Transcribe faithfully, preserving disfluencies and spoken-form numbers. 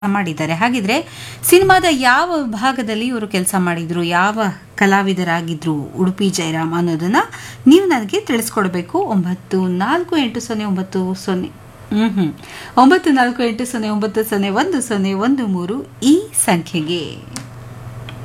ಮಾಡಿದ್ದಾರೆ. ಹಾಗಿದ್ರೆ ಸಿನಿಮಾದ ಯಾವ ಭಾಗದಲ್ಲಿ ಇವರು ಕೆಲಸ ಮಾಡಿದ್ರು, ಯಾವ ಕಲಾವಿದರಾಗಿದ್ರು ಉಡುಪಿ ಜಯರಾಮ್ ಅನ್ನೋದನ್ನ ನೀವು ನನಗೆ ತಿಳಿಸ್ಕೊಡ್ಬೇಕು. ಒಂಬತ್ತು ನಾಲ್ಕು ಎಂಟು ಸೊನ್ನೆ ಒಂಬತ್ತು ಸೊನ್ನೆ ಹ್ಮ್ ಹ್ಮ್ ಒಂಬತ್ತು ನಾಲ್ಕು ಎಂಟು ಸೊನ್ನೆ ಒಂಬತ್ತು ಸೊನ್ನೆ ಒಂದು ಸೊನ್ನೆ ಒಂದು ಮೂರು ಈ ಸಂಖ್ಯೆಗೆ.